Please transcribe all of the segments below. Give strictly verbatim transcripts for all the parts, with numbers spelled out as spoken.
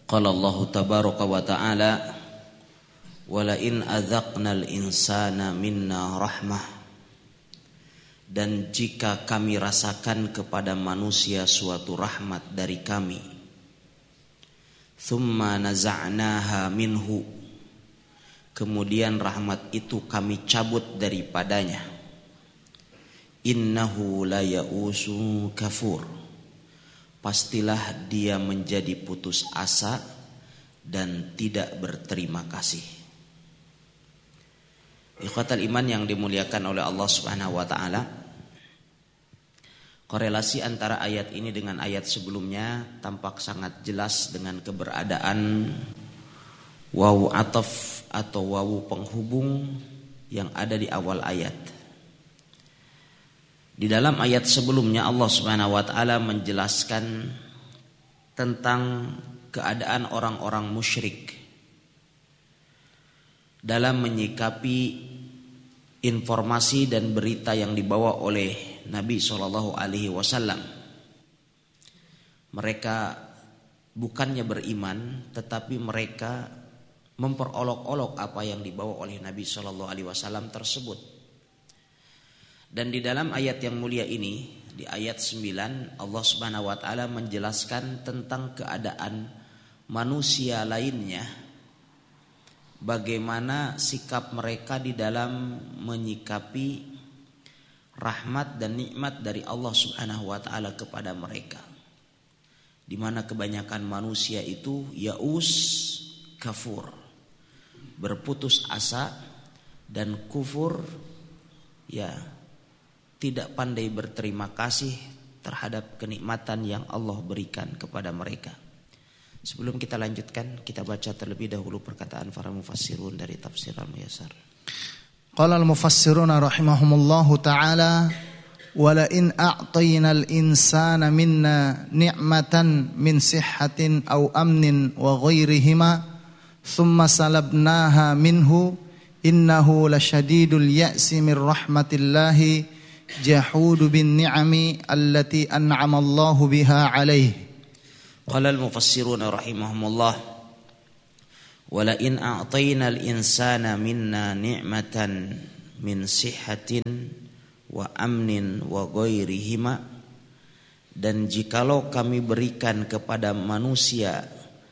Qala Allah tabaraka wa ta'ala wala in adzaqnal insana minna rahmah, dan jika kami rasakan kepada manusia suatu rahmat dari kami, thumma naza'naha minhu, kemudian rahmat itu kami cabut daripadanya, innahu la ya'usu kafur, pastilah dia menjadi putus asa dan tidak berterima kasih. Ikhwatal iman yang dimuliakan oleh Allah Subhanahu wa taala, korelasi antara ayat ini dengan ayat sebelumnya tampak sangat jelas dengan keberadaan wawu ataf atau wawu penghubung yang ada di awal ayat. Di dalam ayat sebelumnya Allah Subhanahu wa taala menjelaskan tentang keadaan orang-orang musyrik dalam menyikapi informasi dan berita yang dibawa oleh Nabi shallallahu alaihi wasallam. Mereka bukannya beriman, tetapi mereka memperolok-olok apa yang dibawa oleh Nabi shallallahu alaihi wasallam tersebut. Dan di dalam ayat yang mulia ini, di ayat sembilan, Allah Subhanahu wa taala menjelaskan tentang keadaan manusia lainnya, bagaimana sikap mereka di dalam menyikapi rahmat dan nikmat dari Allah Subhanahu wa taala kepada mereka. Di mana kebanyakan manusia itu yaus kafur, berputus asa dan kufur, ya, tidak pandai berterima kasih terhadap kenikmatan yang Allah berikan kepada mereka. Sebelum kita lanjutkan, kita baca terlebih dahulu perkataan para mufassirun dari tafsir Al-Muyassar. Qala al-mufassiruna rahimahumullahu ta'ala wa la in a'tayna al-insana minna ni'matan min sihhatin aw amnin wa ghairihima thumma salabnaha minhu innahu lasyadidul ya'si min rahmatillahi jahudu bin ni'ami allati an'ama Allahu biha 'alaihi. Qala al-mufassirun rahimahumullah wala in a'tayna al-insana minna ni'matan min sihhatin wa amnin wa ghairihima, dan jikalau kami berikan kepada manusia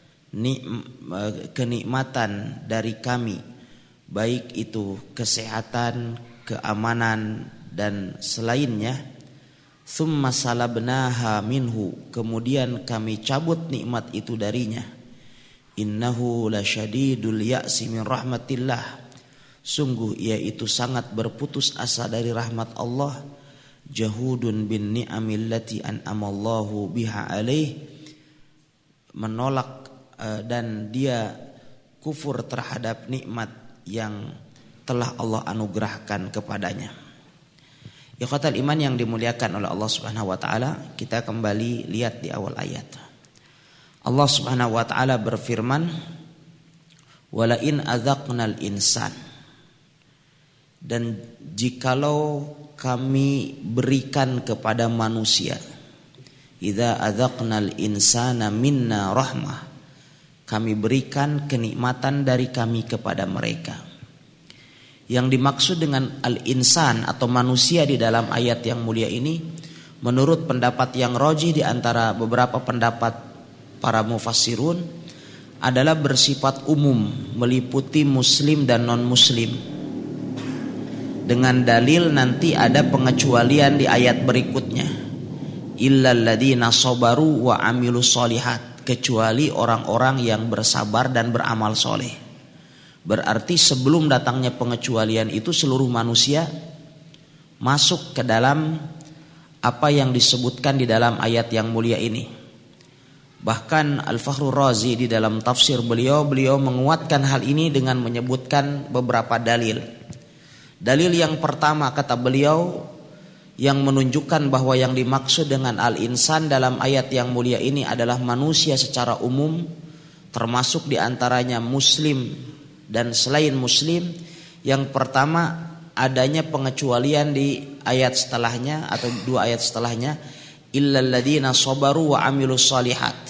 kenikmatan dari kami, baik itu kesehatan, keamanan dan selainnya, thumma salabnaha minhu, kemudian kami cabut nikmat itu darinya, innahu lasyadidul ya'si min rahmatillah, sungguh ia itu sangat berputus asa dari rahmat Allah, jahudun bin ni'amil lati an'amallahu biha alaih, menolak uh, dan dia kufur terhadap nikmat yang telah Allah anugerahkan kepadanya. Ikhwatal iman yang dimuliakan oleh Allah Subhanahu wa taala, kita kembali lihat di awal ayat. Allah Subhanahu wa taala berfirman, "Wala in adzaqnal insan." Dan jikalau kami berikan kepada manusia, idza adzaqnal insana minna rahmah, kami berikan kenikmatan dari kami kepada mereka. Yang dimaksud dengan al-insan atau manusia di dalam ayat yang mulia ini, menurut pendapat yang rajih di antara beberapa pendapat para mufassirun, adalah bersifat umum, meliputi muslim dan non-muslim. Dengan dalil nanti ada pengecualian di ayat berikutnya, illal ladzina sabaru wa amilus sholihat, kecuali orang-orang yang bersabar dan beramal soleh. Berarti sebelum datangnya pengecualian itu seluruh manusia masuk ke dalam apa yang disebutkan di dalam ayat yang mulia ini. Bahkan Al-Fakhrur Razi di dalam tafsir beliau, beliau menguatkan hal ini dengan menyebutkan beberapa dalil. Dalil yang pertama kata beliau yang menunjukkan bahwa yang dimaksud dengan al-insan dalam ayat yang mulia ini adalah manusia secara umum, termasuk di antaranya muslim dan selain muslim. Yang pertama, adanya pengecualian di ayat setelahnya atau dua ayat setelahnya, illal ladzina sabaru wa amilus sholihat,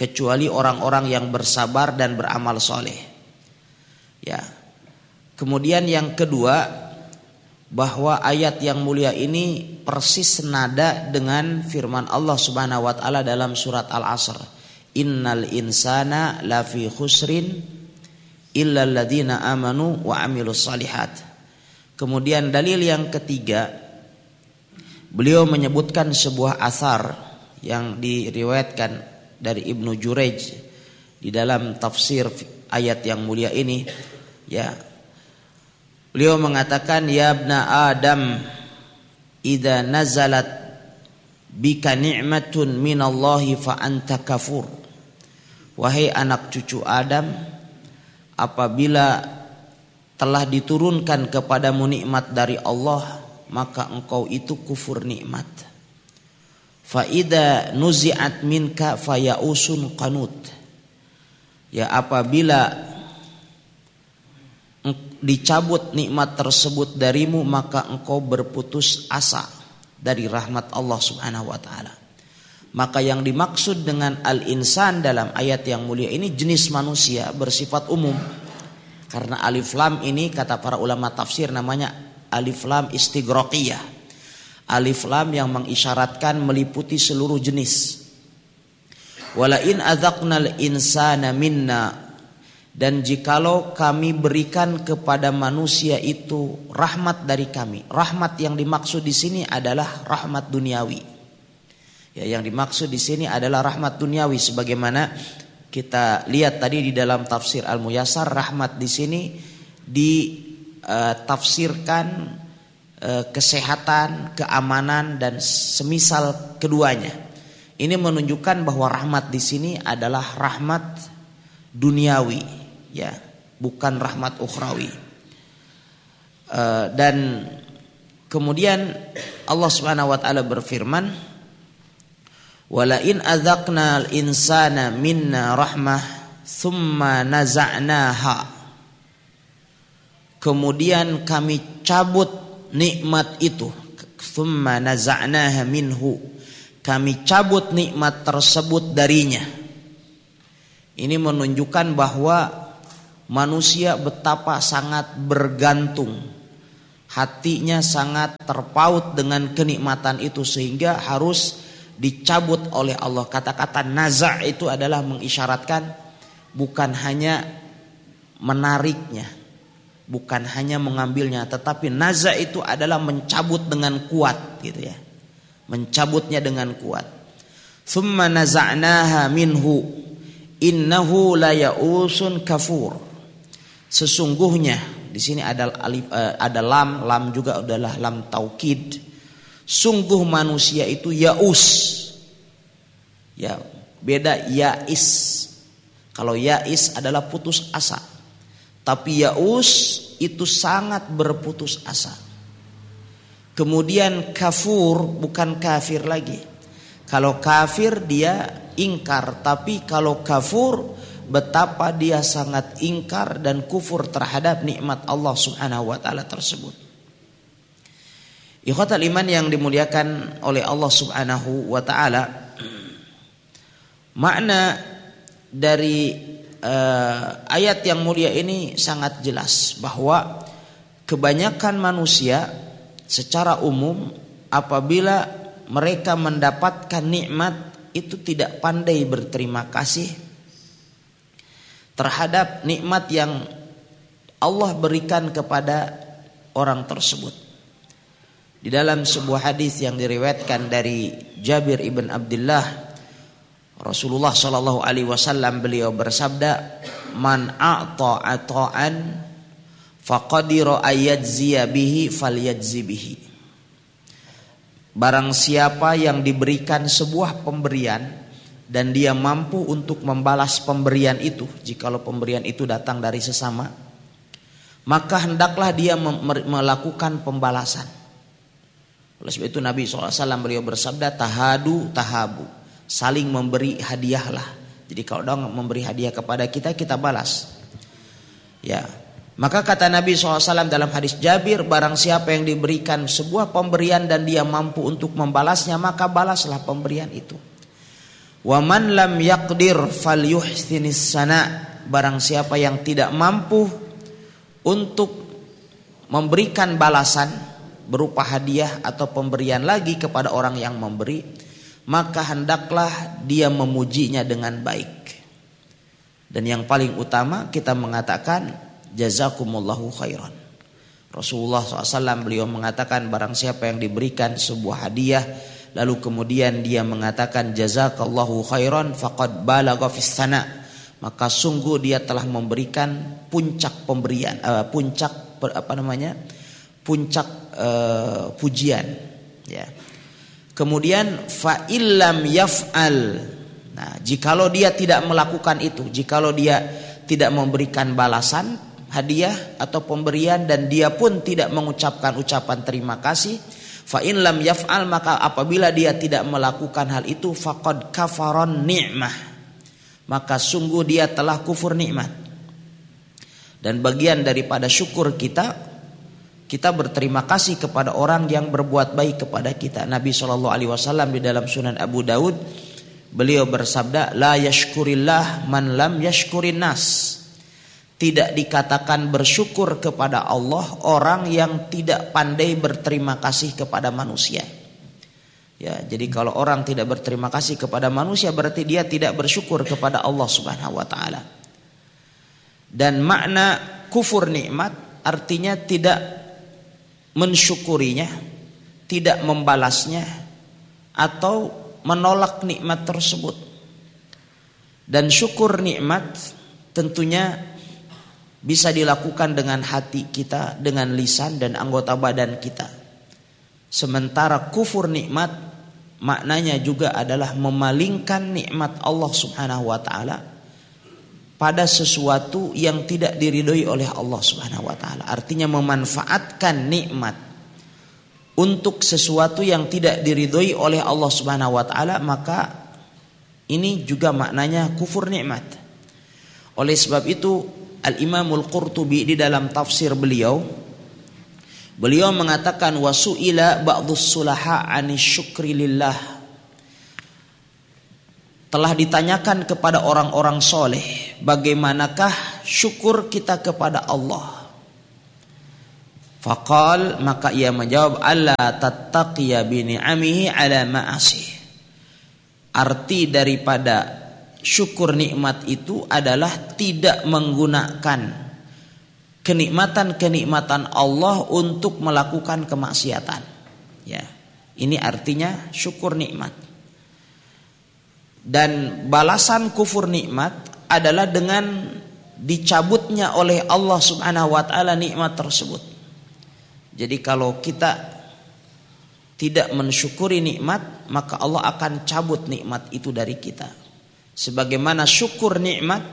kecuali orang-orang yang bersabar dan beramal soleh. Ya. Kemudian yang kedua, bahwa ayat yang mulia ini persis senada dengan firman Allah Subhanahu wa taala dalam surat Al-Asr. Innal insana lafi khusrin illa alladziina amanu wa amilus shalihat. Kemudian dalil yang ketiga, beliau menyebutkan sebuah athar yang diriwayatkan dari Ibnu Jurayj di dalam tafsir ayat yang mulia ini, ya. Beliau mengatakan, ya ibna Adam, idza nazalat bika ni'matun minallahi fa anta kafur. Wahai anak cucu Adam, apabila telah diturunkan kepadamu nikmat dari Allah, maka engkau itu kufur nikmat. Fa idza nuzi'at minka fayausun qanut. Ya, apabila dicabut nikmat tersebut darimu, maka engkau berputus asa dari rahmat Allah Subhanahu wa taala. Maka yang dimaksud dengan al-insan dalam ayat yang mulia ini jenis manusia bersifat umum. Karena alif lam ini kata para ulama tafsir namanya alif lam istighraqiyah. Alif lam yang mengisyaratkan meliputi seluruh jenis. Wala in adzaqnal insana minna, dan jikalau kami berikan kepada manusia itu rahmat dari kami. Rahmat yang dimaksud di sini adalah rahmat duniawi. Ya, yang dimaksud di sini adalah rahmat duniawi, sebagaimana kita lihat tadi di dalam tafsir Al-Muyassar, rahmat di sini ditafsirkan uh, kesehatan, keamanan dan semisal keduanya. Ini menunjukkan bahwa rahmat di sini adalah rahmat duniawi, ya, bukan rahmat ukhrawi. Uh, dan kemudian Allah Subhanahu wa taala berfirman, "Wala in adzaqnal insana minna rahmah tsumma naza'naha." Kemudian kami cabut nikmat itu, tsumma naza'naha minhu, kami cabut nikmat tersebut darinya. Ini menunjukkan bahwa manusia betapa sangat bergantung, hatinya sangat terpaut dengan kenikmatan itu sehingga harus dicabut oleh Allah. Kata-kata naza' itu adalah mengisyaratkan bukan hanya menariknya, bukan hanya mengambilnya, tetapi naza' itu adalah mencabut dengan kuat, gitu ya. Mencabutnya dengan kuat. Tsumma naza'naha minhu innahu la ya'usun kafur. Sesungguhnya di sini ada alif, ada lam, lam juga adalah lam taukid. Sungguh manusia itu yaus. Ya, beda yais. Kalau yais adalah putus asa. Tapi yaus itu sangat berputus asa. Kemudian kafur bukan kafir lagi. Kalau kafir dia ingkar, tapi kalau kafur betapa dia sangat ingkar dan kufur terhadap nikmat Allah Subhanahu wa taala tersebut. Ikhwatal iman yang dimuliakan oleh Allah Subhanahu wa taala, makna dari uh, ayat yang mulia ini sangat jelas bahwa kebanyakan manusia secara umum apabila mereka mendapatkan nikmat itu tidak pandai berterima kasih terhadap nikmat yang Allah berikan kepada orang tersebut. Di dalam sebuah hadis yang diriwayatkan dari Jabir ibn Abdullah, Rasulullah sallallahu alaihi wasallam beliau bersabda, "Man a'ta ata'an faqadira ayajziya bihi falyajzi bihi." Barang siapa yang diberikan sebuah pemberian dan dia mampu untuk membalas pemberian itu, jikalau pemberian itu datang dari sesama, maka hendaklah dia melakukan pembalasan. Oleh sebab itu Nabi shallallahu alaihi wasallam beliau bersabda, tahadu tahabu, saling memberi hadiahlah. Jadi kalau orang memberi hadiah kepada kita, kita balas. Ya, maka kata Nabi shallallahu alaihi wasallam dalam hadis Jabir, barang siapa yang diberikan sebuah pemberian dan dia mampu untuk membalasnya, maka balaslah pemberian itu. Wa man lam yaqdir falyuhsinis sana. Barang siapa yang tidak mampu untuk memberikan balasan berupa hadiah atau pemberian lagi kepada orang yang memberi, maka hendaklah dia memujinya dengan baik. Dan yang paling utama kita mengatakan jazakumullahu khairan. Rasulullah shallallahu alaihi wasallam beliau mengatakan barang siapa yang diberikan sebuah hadiah lalu kemudian dia mengatakan jazakallahu khairan faqad balagha fis sana, maka sungguh dia telah memberikan puncak pemberian, uh, puncak apa namanya? puncak uh, pujian, ya. Kemudian fa illam yaf'al. Nah, jikalau dia tidak melakukan itu, jikalau dia tidak memberikan balasan hadiah atau pemberian dan dia pun tidak mengucapkan ucapan terima kasih, fa in lam yaf'al, maka apabila dia tidak melakukan hal itu faqad kafaron ni'mah, maka sungguh dia telah kufur nikmat. Dan bagian daripada syukur kita, kita berterima kasih kepada orang yang berbuat baik kepada kita. Nabi shallallahu alaihi wasallam di dalam Sunan Abu Daud beliau bersabda, la yashkurillah man lam yashkurin nas. Tidak dikatakan bersyukur kepada Allah orang yang tidak pandai berterima kasih kepada manusia. Ya, jadi kalau orang tidak berterima kasih kepada manusia berarti dia tidak bersyukur kepada Allah Subhanahu wa taala. Dan makna kufur nikmat artinya tidak mensyukurinya, tidak membalasnya atau menolak nikmat tersebut. Dan syukur nikmat tentunya bisa dilakukan dengan hati kita, dengan lisan dan anggota badan kita. Sementara kufur nikmat maknanya juga adalah memalingkan nikmat Allah Subhanahu wa taala pada sesuatu yang tidak diridhoi oleh Allah Subhanahu wa taala. Artinya memanfaatkan nikmat untuk sesuatu yang tidak diridhoi oleh Allah Subhanahu wa taala, maka ini juga maknanya kufur nikmat. Oleh sebab itu Al-Imamul Qurtubi di dalam tafsir beliau beliau mengatakan wasu'ila ba'dhus sulaha 'anis syukri lillah. Telah ditanyakan kepada orang-orang soleh, bagaimanakah syukur kita kepada Allah? Faqal, maka ia menjawab, alla tattaqiya bi ni'amihi ala ma'asih. Arti daripada syukur nikmat itu adalah tidak menggunakan kenikmatan-kenikmatan Allah untuk melakukan kemaksiatan. Ya, ini artinya syukur nikmat. Dan balasan kufur nikmat adalah dengan dicabutnya oleh Allah Subhanahu wa taala nikmat tersebut. Jadi kalau kita tidak mensyukuri nikmat, maka Allah akan cabut nikmat itu dari kita. Sebagaimana syukur nikmat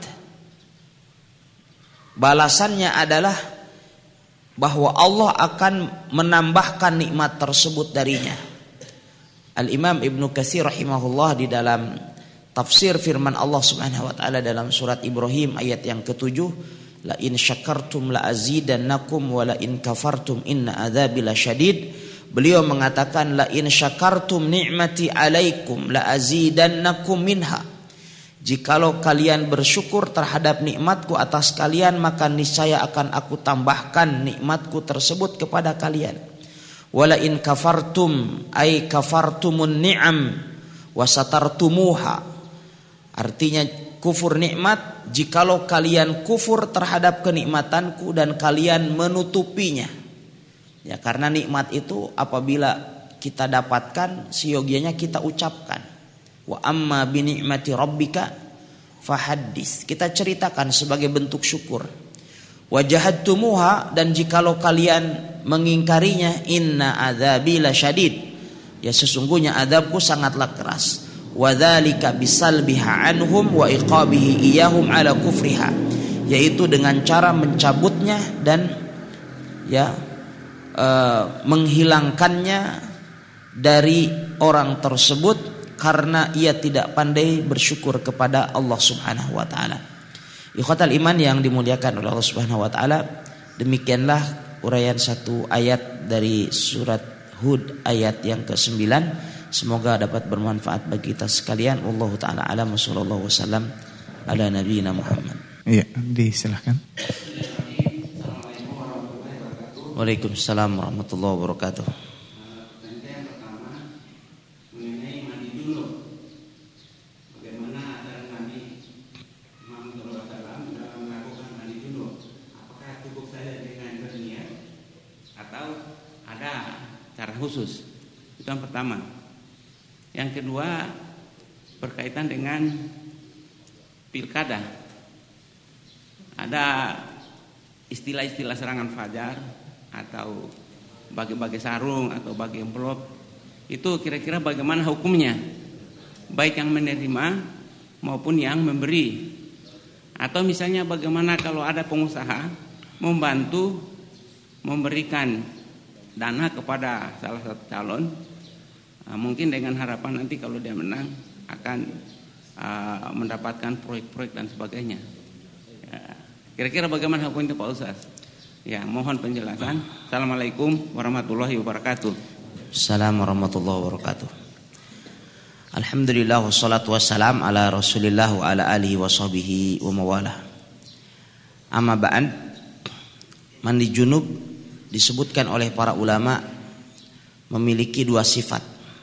balasannya adalah bahwa Allah akan menambahkan nikmat tersebut darinya. Al-Imam Ibnu Katsir rahimahullah di dalam tafsir firman Allah Subhanahu wa taala dalam surat Ibrahim ayat yang ketujuh, la in syakartum la azidannakum wa la in kafartum inna adzabi lasyadid. Beliau mengatakan la in syakartum ni'mati alaikum la azidannakum minha. Jikalau kalian bersyukur terhadap nikmatku atas kalian, maka niscaya akan aku tambahkan nikmatku tersebut kepada kalian. Wala in kafartum ay kafartumun ni'am wa satartumuha. Artinya kufur nikmat jikalau kalian kufur terhadap kenikmatanku dan kalian menutupinya. Ya, karena nikmat itu apabila kita dapatkan seyogianya kita ucapkan. Wa amma bi ni'mati rabbika fahaddits. Kita ceritakan sebagai bentuk syukur. Wa jahadtumuha, dan jikalau kalian mengingkarinya, inna adzabi lasyadid. Ya, sesungguhnya azabku sangatlah keras. Wa dzalika bisalbiha anhum wa iqabihi iyahum ala kufriha, yaitu dengan cara mencabutnya dan ya e, menghilangkannya dari orang tersebut karena ia tidak pandai bersyukur kepada Allah Subhanahu wa taala. Ikhwatal iman yang dimuliakan oleh Allah Subhanahu wa taala, demikianlah uraian satu ayat dari surat Hud ayat yang kesembilan. Semoga dapat bermanfaat bagi kita sekalian. Wallahu taala alam, sallallahu wasallam ala nabiyina Muhammad. Iya, disilahkan. Waalaikumsalam warahmatullahi wabarakatuh. Khusus. Itu yang pertama. Yang kedua berkaitan dengan pilkada. Ada istilah-istilah serangan fajar atau bagi-bagi sarung atau bagi amplop. Itu kira-kira bagaimana hukumnya? Baik yang menerima maupun yang memberi. Atau misalnya bagaimana kalau ada pengusaha membantu memberikan dana kepada salah satu calon, uh, mungkin dengan harapan nanti kalau dia menang akan uh, mendapatkan proyek-proyek dan sebagainya. Ya, kira-kira bagaimana hukum itu Pak Ustaz? Ya, mohon penjelasan. Assalamualaikum warahmatullahi wabarakatuh. Assalamualaikum warahmatullahi wabarakatuh. Alhamdulillah wassalatu wassalam ala Rasulillah wa ala alihi wa sahbihi wa mawalah. Amma ba'd, mandi junub disebutkan oleh para ulama memiliki dua sifat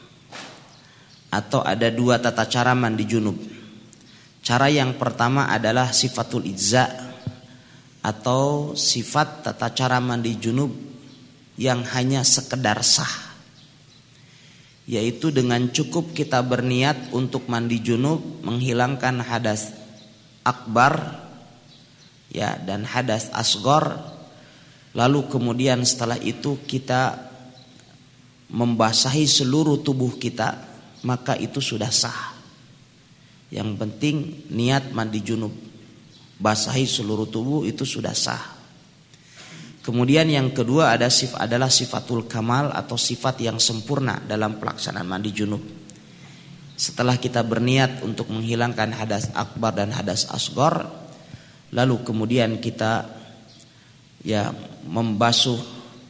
atau ada dua tata cara mandi junub. Cara yang pertama adalah sifatul ijza atau sifat tata cara mandi junub yang hanya sekedar sah, yaitu dengan cukup kita berniat untuk mandi junub menghilangkan hadas akbar ya dan hadas asghar. Lalu kemudian setelah itu kita membasahi seluruh tubuh kita, maka itu sudah sah. Yang penting niat mandi junub, basahi seluruh tubuh itu sudah sah. Kemudian yang kedua ada sif adalah sifatul kamal atau sifat yang sempurna dalam pelaksanaan mandi junub. Setelah kita berniat untuk menghilangkan hadas akbar dan hadas asghar, lalu kemudian kita ya membasuh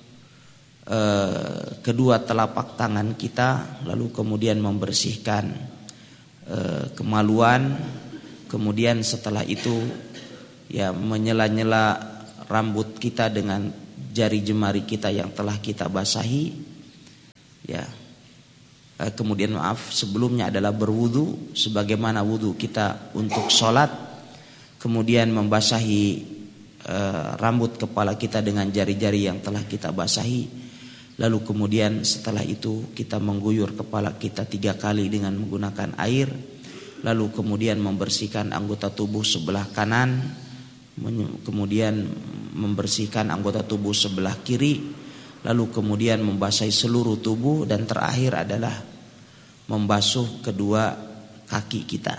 eh, kedua telapak tangan kita, lalu kemudian membersihkan eh, kemaluan, kemudian setelah itu ya menyela-nyela rambut kita dengan jari jemari kita yang telah kita basahi, ya eh, kemudian maaf sebelumnya adalah berwudu sebagaimana wudu kita untuk sholat, kemudian membasahi rambut kepala kita dengan jari-jari yang telah kita basahi, lalu kemudian setelah itu kita mengguyur kepala kita tiga kali dengan menggunakan air, lalu kemudian membersihkan anggota tubuh sebelah kanan, kemudian membersihkan anggota tubuh sebelah kiri, lalu kemudian membasahi seluruh tubuh, dan terakhir adalah membasuh kedua kaki kita.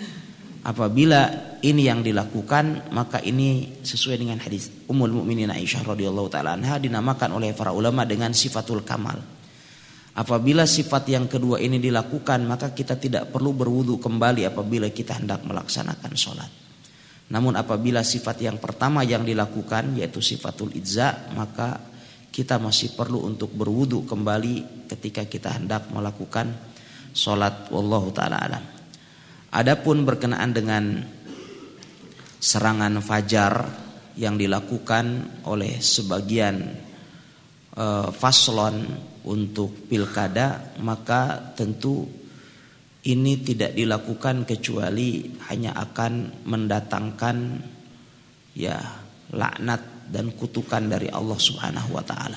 Apabila ini yang dilakukan, maka ini sesuai dengan hadis Ummul Mukminin Aisyah radhiyallahu taala anha, dinamakan oleh para ulama dengan sifatul kamal. Apabila sifat yang kedua ini dilakukan, maka kita tidak perlu berwudu kembali apabila kita hendak melaksanakan sholat. Namun apabila sifat yang pertama yang dilakukan yaitu sifatul ijza, maka kita masih perlu untuk berwudu kembali ketika kita hendak melakukan sholat. Wallahu taala alam. Adapun berkenaan dengan serangan fajar yang dilakukan oleh sebagian e, faslon untuk pilkada, maka tentu ini tidak dilakukan kecuali hanya akan mendatangkan ya laknat dan kutukan dari Allah Subhanahu wa taala.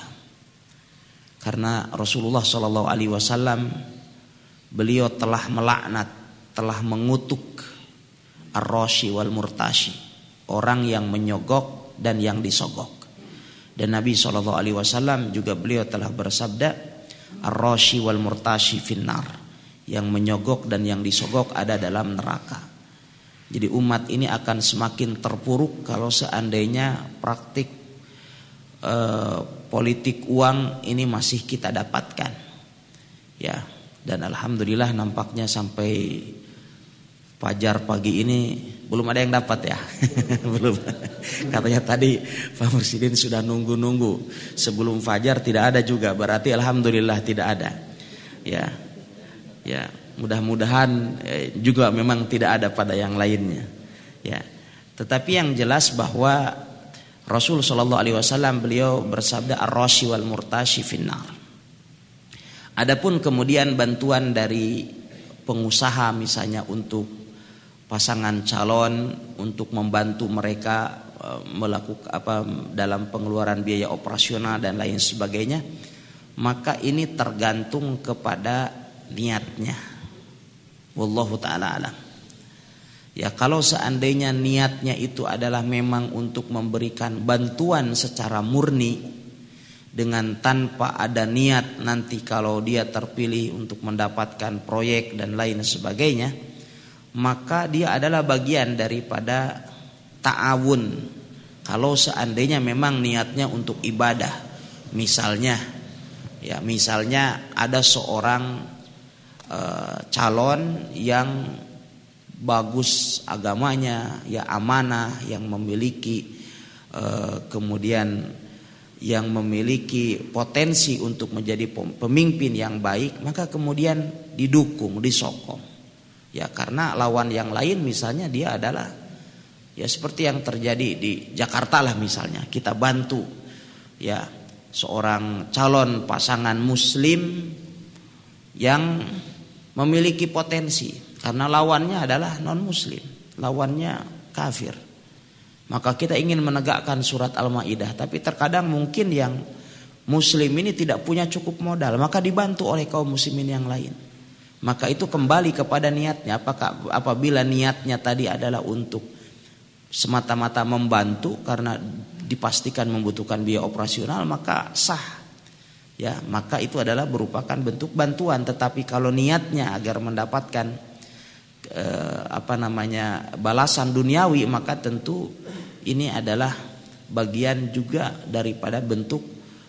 Karena Rasulullah sallallahu alaihi wasallam beliau telah melaknat, telah mengutuk ar-rashi wal murtashi, orang yang menyogok dan yang disogok. Dan Nabi shallallahu alaihi wasallam juga beliau telah bersabda, ar-rashi wal murtashi finnar, yang menyogok dan yang disogok ada dalam neraka. Jadi umat ini akan semakin terpuruk kalau seandainya praktik eh, politik uang ini masih kita dapatkan. Ya, dan alhamdulillah nampaknya sampai fajar pagi ini belum ada yang dapat ya. Belum. Katanya tadi Pak Presiden sudah nunggu-nunggu sebelum fajar, tidak ada juga. Berarti alhamdulillah tidak ada. Ya. Ya, mudah-mudahan eh, juga memang tidak ada pada yang lainnya. Ya. Tetapi yang jelas bahwa Rasul sallallahu alaihi wasallam beliau bersabda ar-rashi wal murtashi finnar. Adapun kemudian bantuan dari pengusaha misalnya untuk pasangan calon untuk membantu mereka melakukan apa dalam pengeluaran biaya operasional dan lain sebagainya, maka ini tergantung kepada niatnya. Wallahu taala alam. Ya, kalau seandainya niatnya itu adalah memang untuk memberikan bantuan secara murni dengan tanpa ada niat nanti kalau dia terpilih untuk mendapatkan proyek dan lain sebagainya, maka dia adalah bagian daripada ta'awun. Kalau seandainya memang niatnya untuk ibadah, misalnya ya misalnya ada seorang e, calon yang bagus agamanya, ya amanah, yang memiliki eh, kemudian yang memiliki potensi untuk menjadi pemimpin yang baik, maka kemudian didukung, disokong. Ya, karena lawan yang lain misalnya dia adalah ya seperti yang terjadi di Jakarta lah misalnya, kita bantu ya seorang calon pasangan muslim yang memiliki potensi. Karena lawannya adalah non-muslim, lawannya kafir. Maka kita ingin menegakkan surat Al-Maidah, tapi terkadang mungkin yang muslim ini tidak punya cukup modal, maka dibantu oleh kaum muslimin yang lain. Maka itu kembali kepada niatnya. Apakah apabila niatnya tadi adalah untuk semata-mata membantu karena dipastikan membutuhkan biaya operasional, maka sah. Ya, maka itu adalah merupakan bentuk bantuan. Tetapi kalau niatnya agar mendapatkan Eh, apa namanya balasan duniawi, maka tentu ini adalah bagian juga daripada bentuk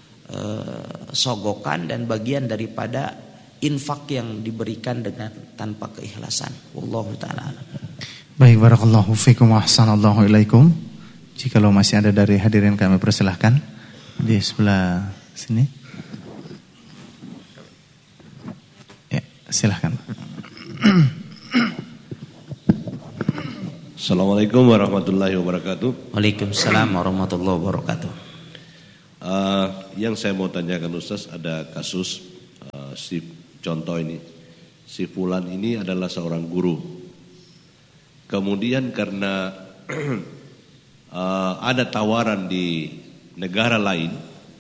eh, sogokan dan bagian daripada infak yang diberikan dengan tanpa keikhlasan. Wallahu taala alam. Baik, barakallahu fikum wa ahsanallahu ilaikum. Jikalau masih ada dari hadirin kami persilahkan di sebelah sini. Ya, silahkan. Assalamualaikum warahmatullahi wabarakatuh. Waalaikumsalam warahmatullahi wabarakatuh. Uh, yang saya mau tanyakan Ustaz, ada kasus uh, si contoh ini, si Fulan ini adalah seorang guru. Kemudian karena uh, ada tawaran di negara lain,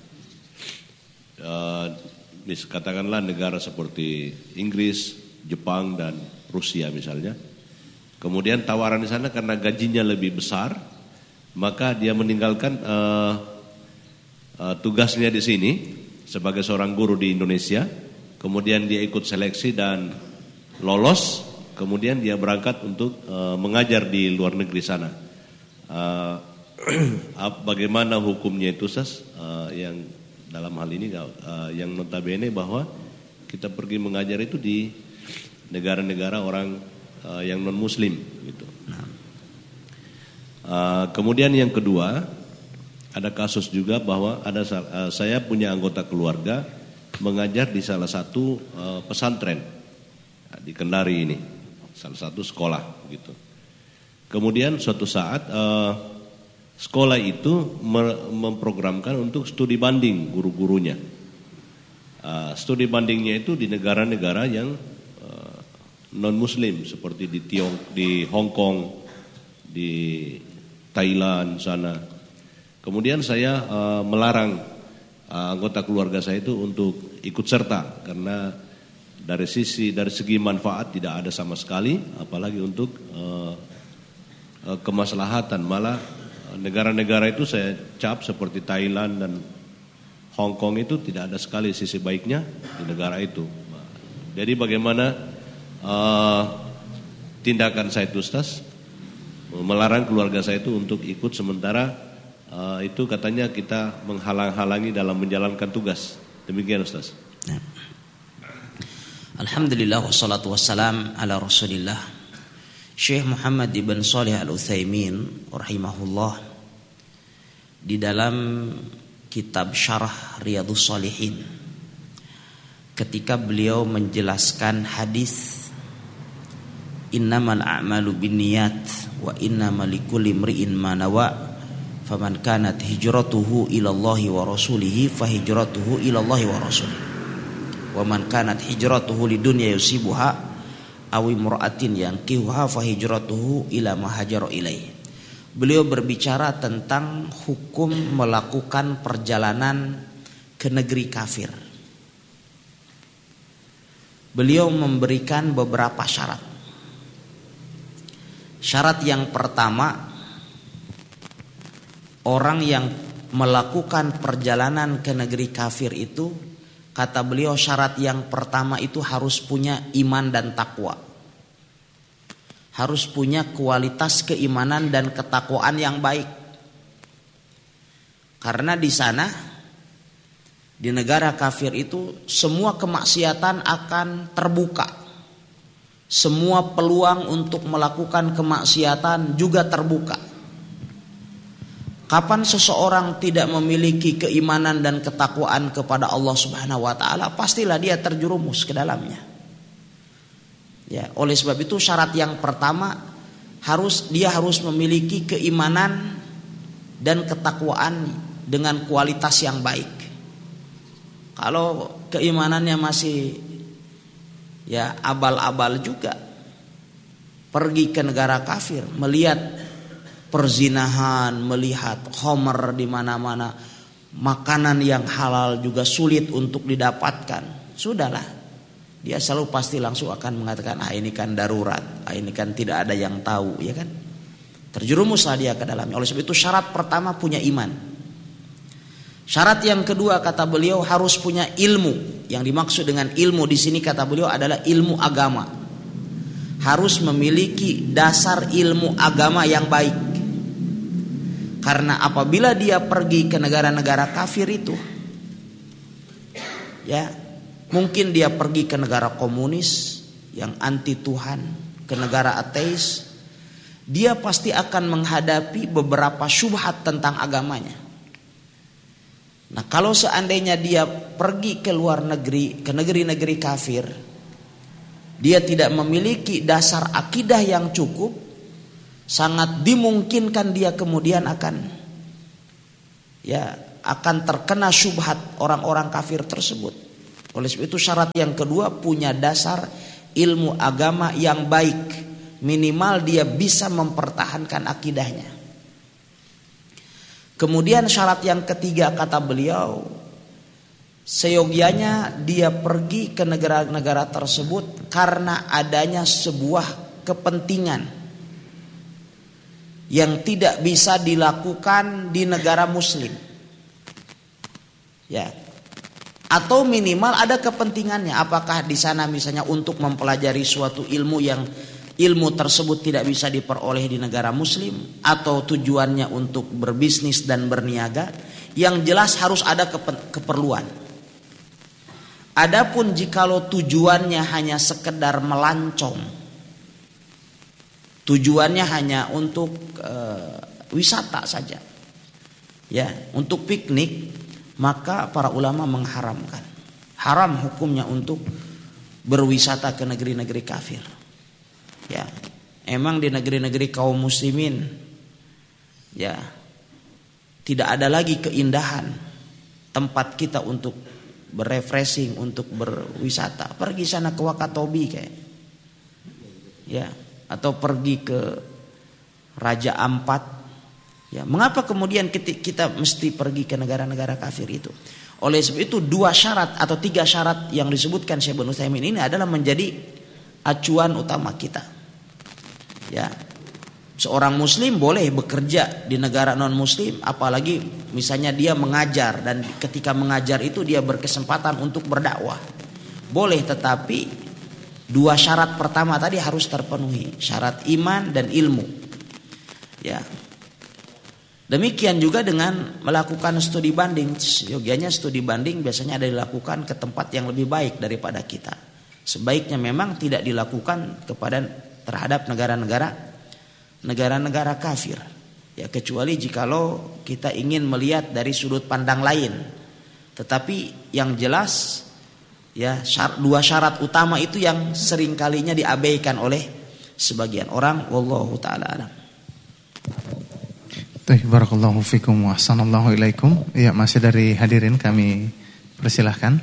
uh, katakanlah negara seperti Inggris, Jepang dan Rusia misalnya. Kemudian tawaran di sana karena gajinya lebih besar, maka dia meninggalkan uh, uh, tugasnya di sini sebagai seorang guru di Indonesia. Kemudian dia ikut seleksi dan lolos. Kemudian dia berangkat untuk uh, mengajar di luar negeri sana. Uh, bagaimana hukumnya itu, Sas? Uh, yang dalam hal ini uh, yang notabene bahwa kita pergi mengajar itu di negara-negara orang Uh, yang non muslim gitu. Uh, kemudian yang kedua, ada kasus juga bahwa ada uh, saya punya anggota keluarga mengajar di salah satu uh, pesantren uh, di Kendari ini, salah satu sekolah gitu. Kemudian suatu saat uh, sekolah itu me- memprogramkan untuk studi banding guru-gurunya. Uh, studi bandingnya itu di negara-negara yang non-muslim seperti di Tiong, di Hong Kong, di Thailand sana. Kemudian saya uh, melarang uh, anggota keluarga saya itu untuk ikut serta karena dari sisi dari segi manfaat tidak ada sama sekali, apalagi untuk uh, uh, kemaslahatan. Malah uh, negara-negara itu saya cap seperti Thailand dan Hong Kong itu tidak ada sekali sisi baiknya di negara itu. Jadi bagaimana Uh, tindakan saya itu, Ustaz, melarang keluarga saya itu untuk ikut sementara uh, itu katanya kita menghalang-halangi dalam menjalankan tugas. Demikian, Ustaz. Ya. Alhamdulillah wassalatu wassalam ala Rasulillah. Syekh Muhammad ibn Shalih Al-Utsaimin rahimahullah di dalam kitab Syarah Riyadhus Shalihin ketika beliau menjelaskan hadis innamal a'malu binniyat wa innamal likulli imri'in ma nawa faman kanat hijratuhu ilallahi wa rasulihi fahijratuhu ilallahi wa rasulihi wa man kanat hijratuhu lidunya yusibuha aw imra'atin yankihuha fahijratuhu ila ma hajara ilaihi. Beliau berbicara tentang hukum melakukan perjalanan ke negeri kafir. Beliau memberikan beberapa syarat. Syarat yang pertama, orang yang melakukan perjalanan ke negeri kafir itu, kata beliau syarat yang pertama itu harus punya iman dan takwa. Harus punya kualitas keimanan dan ketakwaan yang baik. Karena di sana, di negara kafir itu semua kemaksiatan akan terbuka. Semua peluang untuk melakukan kemaksiatan juga terbuka. Kapan seseorang tidak memiliki keimanan dan ketakwaan kepada Allah Subhanahu wa taala, pastilah dia terjerumus ke dalamnya. Ya, oleh sebab itu syarat yang pertama harus dia harus memiliki keimanan dan ketakwaan dengan kualitas yang baik. Kalau keimanannya masih ya abal-abal juga, pergi ke negara kafir, melihat perzinahan, melihat khamr di mana-mana, makanan yang halal juga sulit untuk didapatkan, sudahlah. Dia selalu pasti langsung akan mengatakan, ah ini kan darurat, ah ini kan tidak ada yang tahu, ya kan? Terjerumuslah dia ke dalamnya. Oleh sebab itu syarat pertama punya iman. Syarat yang kedua kata beliau harus punya ilmu. Yang dimaksud dengan ilmu di sini kata beliau adalah ilmu agama. Harus memiliki dasar ilmu agama yang baik. Karena apabila dia pergi ke negara-negara kafir itu, ya, mungkin dia pergi ke negara komunis yang anti Tuhan, ke negara ateis, dia pasti akan menghadapi beberapa syubhat tentang agamanya. Nah, kalau seandainya dia pergi ke luar negeri, ke negeri-negeri kafir, dia tidak memiliki dasar akidah yang cukup, sangat dimungkinkan dia kemudian akan ya akan terkena syubhat orang-orang kafir tersebut. Oleh sebab itu syarat yang kedua punya dasar ilmu agama yang baik, minimal dia bisa mempertahankan akidahnya. Kemudian syarat yang ketiga kata beliau, seyogianya dia pergi ke negara-negara tersebut karena adanya sebuah kepentingan yang tidak bisa dilakukan di negara muslim. Ya. Atau minimal ada kepentingannya, apakah di sana misalnya untuk mempelajari suatu ilmu yang ilmu tersebut tidak bisa diperoleh di negara muslim, atau tujuannya untuk berbisnis dan berniaga, yang jelas harus ada keperluan. Adapun jikalau tujuannya hanya sekedar melancong, tujuannya hanya untuk e, wisata saja, ya, untuk piknik, maka para ulama mengharamkan. Haram hukumnya untuk berwisata ke negeri-negeri kafir. Ya, emang di negeri-negeri kaum muslimin, ya, tidak ada lagi keindahan tempat kita untuk berrefreshing, untuk berwisata. Pergi sana ke Wakatobi kayak, ya, atau pergi ke Raja Ampat. Ya, mengapa kemudian kita, kita mesti pergi ke negara-negara kafir itu? Oleh sebab itu dua syarat atau tiga syarat yang disebutkan Syekh Ibnu Utsaimin ini adalah menjadi acuan utama kita. Ya, seorang muslim boleh bekerja di negara non muslim, apalagi misalnya dia mengajar, dan ketika mengajar itu dia berkesempatan untuk berdakwah. Boleh, tetapi dua syarat pertama tadi harus terpenuhi, syarat iman dan ilmu. Ya. Demikian juga dengan melakukan studi banding. Yogianya studi banding biasanya ada dilakukan ke tempat yang lebih baik daripada kita. Sebaiknya memang tidak dilakukan kepada terhadap negara-negara negara-negara kafir. Ya, kecuali jikalau kita ingin melihat dari sudut pandang lain. Tetapi yang jelas Ya, syar, dua syarat utama itu yang seringkalinya diabaikan oleh sebagian orang. Wallahu taala alam. Barakallahu fikum wa ahsanallahu ilaikum. Ya, masih dari hadirin kami persilahkan.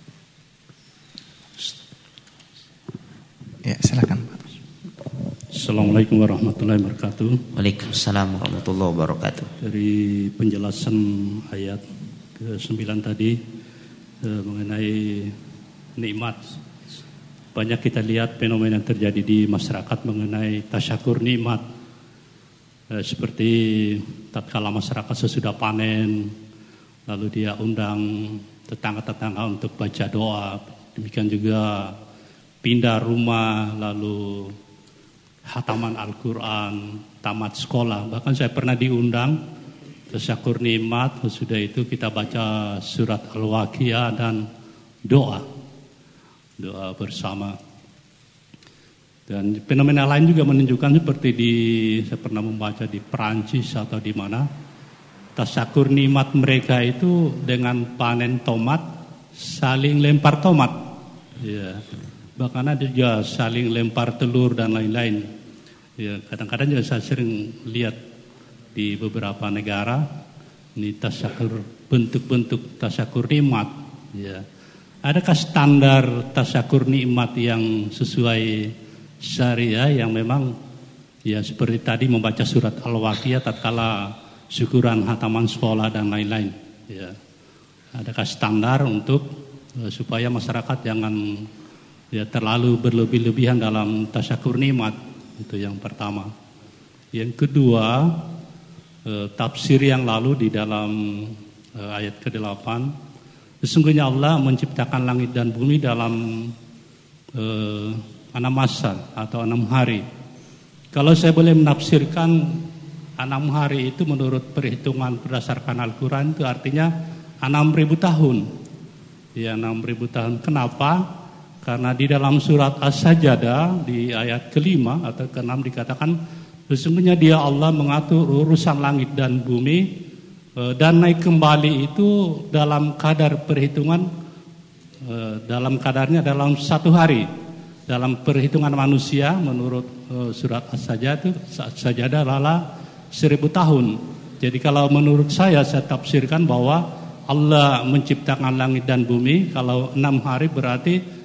Ya, silakan Pak. Assalamualaikum warahmatullahi wabarakatuh. Waalaikumsalam warahmatullahi wabarakatuh. Dari penjelasan ayat ke sembilan tadi eh, mengenai nikmat, banyak kita lihat fenomena yang terjadi di masyarakat mengenai tasyakur nikmat, eh, seperti tatkala masyarakat sesudah panen lalu dia undang tetangga-tetangga untuk baca doa, demikian juga pindah rumah lalu hataman Al-Quran, tamat sekolah. Bahkan saya pernah diundang tasyakur nikmat, sudah itu kita baca surat Al-Waqiah dan doa doa bersama. Dan fenomena lain juga menunjukkan seperti di, saya pernah membaca di Perancis atau di mana, tasyakur nikmat mereka itu dengan panen tomat saling lempar tomat, ya. Bahkan ada juga saling lempar telur dan lain-lain. Ya, kadang-kadang juga saya sering lihat di beberapa negara ini tasyakur, bentuk-bentuk tasyakur nikmat. Ya. Adakah standar tasyakur nikmat yang sesuai syariah yang memang ya seperti tadi membaca surat Al-Waqiah tatkala syukuran hataman sekolah dan lain-lain. Ya. Adakah standar untuk uh, supaya masyarakat jangan ya terlalu berlebih-lebihan dalam tasyakur nikmat? Itu yang pertama. Yang kedua, eh, tafsir yang lalu di dalam eh, ayat kedelapan, sesungguhnya Allah menciptakan langit dan bumi dalam eh, enam masa atau enam hari. Kalau saya boleh menafsirkan enam hari itu menurut perhitungan berdasarkan Al-Quran itu artinya enam ribu tahun. Ya, enam ribu tahun. Kenapa? Karena di dalam surat As-Sajdah di ayat kelima atau keenam dikatakan sesungguhnya dia Allah mengatur urusan langit dan bumi dan naik kembali itu dalam kadar perhitungan, dalam kadarnya dalam satu hari. Dalam perhitungan manusia menurut surat As-Sajdah itu As-Sajdah adalah seribu tahun. Jadi kalau menurut saya saya tafsirkan bahwa Allah menciptakan langit dan bumi kalau enam hari berarti